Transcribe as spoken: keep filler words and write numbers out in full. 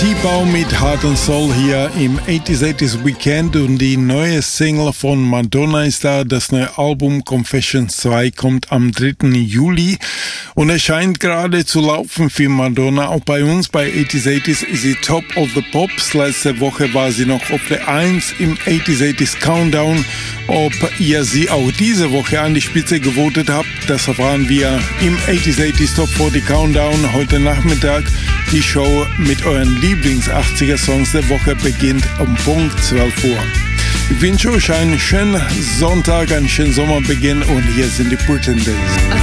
T-Bau mit Heart and Soul hier im achtziger achtziger Weekend und die neue Single von Madonna ist da. Das neue Album Confessions zwei kommt am dritten Juli und es scheint gerade zu laufen für Madonna. Auch bei uns bei achtziger achtziger ist sie Top of the Pops. Letzte Woche war sie noch auf der eins im achtziger achtziger Countdown. Ob ihr sie auch diese Woche an die Spitze gewotet habt, das erfahren wir im achtziger achtziger Top vierzig Countdown heute Nachmittag. Die Show mit euren Lieblings-achtziger-Songs der Woche beginnt um Punkt zwölf Uhr. Ich wünsche euch einen schönen Sonntag, einen schönen Sommerbeginn und hier sind die Pretenders.